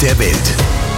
der Welt.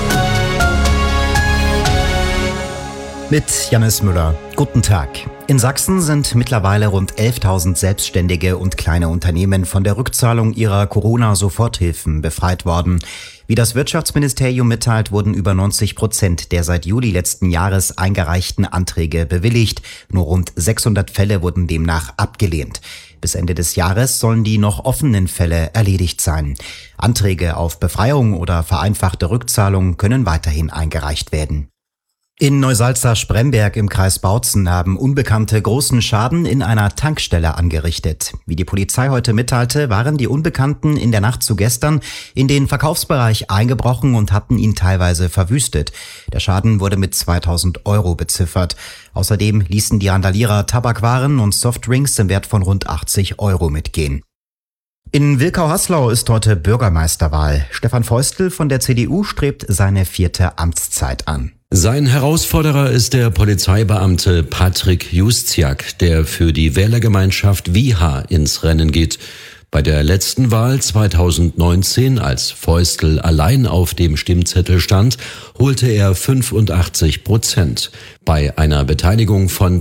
Mit Jannis Müller. Guten Tag. In Sachsen sind mittlerweile rund 11.000 Selbstständige und kleine Unternehmen von der Rückzahlung ihrer Corona-Soforthilfen befreit worden. Wie das Wirtschaftsministerium mitteilt, wurden über 90% der seit Juli letzten Jahres eingereichten Anträge bewilligt. Nur rund 600 Fälle wurden demnach abgelehnt. Bis Ende des Jahres sollen die noch offenen Fälle erledigt sein. Anträge auf Befreiung oder vereinfachte Rückzahlung können weiterhin eingereicht werden. In Neusalza-Spremberg im Kreis Bautzen haben Unbekannte großen Schaden in einer Tankstelle angerichtet. Wie die Polizei heute mitteilte, waren die Unbekannten in der Nacht zu gestern in den Verkaufsbereich eingebrochen und hatten ihn teilweise verwüstet. Der Schaden wurde mit 2.000 € beziffert. Außerdem ließen die Randalierer Tabakwaren und Softdrinks im Wert von rund 80 € mitgehen. In Wilkau-Haslau ist heute Bürgermeisterwahl. Stefan Feustel von der CDU strebt seine 4. Amtszeit an. Sein Herausforderer ist der Polizeibeamte Patrick Justiak, der für die Wählergemeinschaft Wieha ins Rennen geht. Bei der letzten Wahl 2019, als Feustel allein auf dem Stimmzettel stand, holte er 85%, bei einer Beteiligung von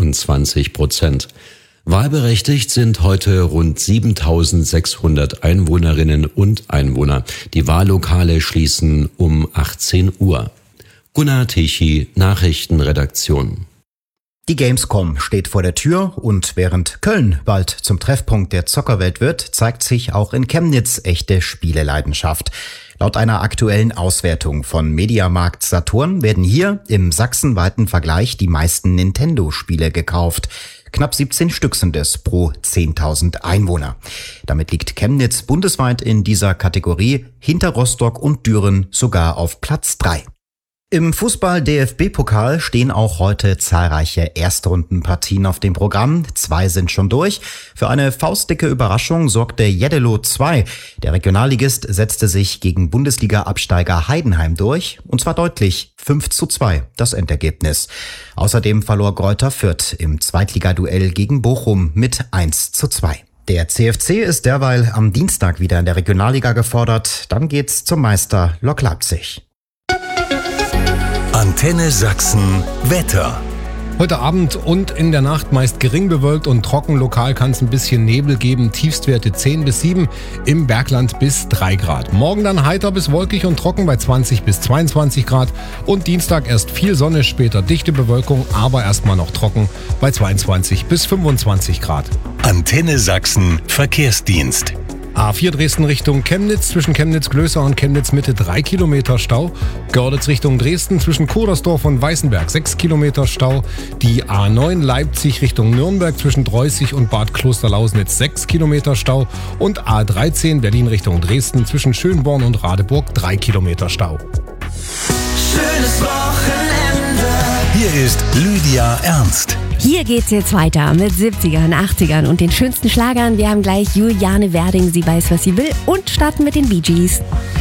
23%. Wahlberechtigt sind heute rund 7.600 Einwohnerinnen und Einwohner. Die Wahllokale schließen um 18 Uhr. Gunnar Tichy, Nachrichtenredaktion. Die Gamescom steht vor der Tür und während Köln bald zum Treffpunkt der Zockerwelt wird, zeigt sich auch in Chemnitz echte Spieleleidenschaft. Laut einer aktuellen Auswertung von Mediamarkt Saturn werden hier im sachsenweiten Vergleich die meisten Nintendo-Spiele gekauft. Knapp 17 Stück sind es pro 10.000 Einwohner. Damit liegt Chemnitz bundesweit in dieser Kategorie hinter Rostock und Düren sogar auf Platz 3. Im Fußball-DFB-Pokal stehen auch heute zahlreiche Erstrundenpartien auf dem Programm. 2 sind schon durch. Für eine faustdicke Überraschung sorgte Jeddelo 2. Der Regionalligist setzte sich gegen Bundesliga-Absteiger Heidenheim durch. Und zwar deutlich 5:2 das Endergebnis. Außerdem verlor Greuther Fürth im Zweitligaduell gegen Bochum mit 1:2. Der CFC ist derweil am Dienstag wieder in der Regionalliga gefordert. Dann geht's zum Meister Lok Leipzig. Antenne Sachsen Wetter. Heute Abend und in der Nacht meist gering bewölkt und trocken. Lokal kann es ein bisschen Nebel geben. Tiefstwerte 10 bis 7, im Bergland bis 3 Grad. Morgen dann heiter bis wolkig und trocken bei 20 bis 22 Grad. Und Dienstag erst viel Sonne, später dichte Bewölkung, aber erstmal noch trocken bei 22 bis 25 Grad. Antenne Sachsen Verkehrsdienst. A4 Dresden Richtung Chemnitz, zwischen Chemnitz-Glößer und Chemnitz-Mitte 3 Kilometer Stau. Görlitz Richtung Dresden, zwischen Kodersdorf und Weißenberg 6 Kilometer Stau. Die A9 Leipzig Richtung Nürnberg, zwischen Dreußig und Bad Klosterlausnitz 6 Kilometer Stau. Und A13 Berlin Richtung Dresden, zwischen Schönborn und Radeburg 3 Kilometer Stau. Schönes Wochenende. Hier ist Lydia Ernst. Hier geht's jetzt weiter mit 70ern, 80ern und den schönsten Schlagern. Wir haben gleich Juliane Werding, sie weiß, was sie will, und starten mit den Bee Gees.